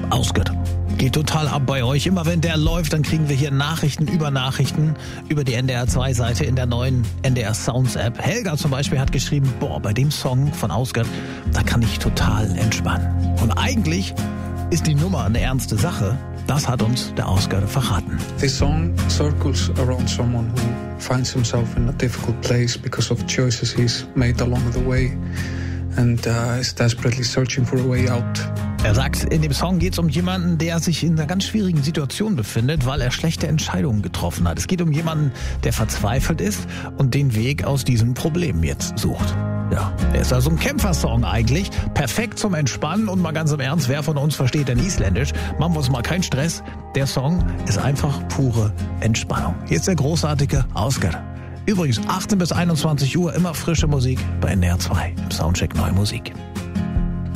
Osgood. Geht total ab bei euch. Immer wenn der läuft, dann kriegen wir hier Nachrichten über die NDR2-Seite in der neuen NDR Sounds App. Helga zum Beispiel hat geschrieben, bei dem Song von Osgood, da kann ich total entspannen. Und eigentlich ist die Nummer eine ernste Sache. Das hat uns der Osgood verraten. This song circles around someone who finds himself in a difficult place because of choices he's made along the way and is desperately searching for a way out. Er sagt, in dem Song geht es um jemanden, der sich in einer ganz schwierigen Situation befindet, weil er schlechte Entscheidungen getroffen hat. Es geht um jemanden, der verzweifelt ist und den Weg aus diesem Problem jetzt sucht. Ja, er ist also ein Kämpfersong eigentlich. Perfekt zum Entspannen und mal ganz im Ernst, wer von uns versteht denn Isländisch? Machen wir uns mal keinen Stress. Der Song ist einfach pure Entspannung. Hier ist der großartige Osgood. Übrigens 18 bis 21 Uhr immer frische Musik bei NDR 2 im Soundcheck Neue Musik.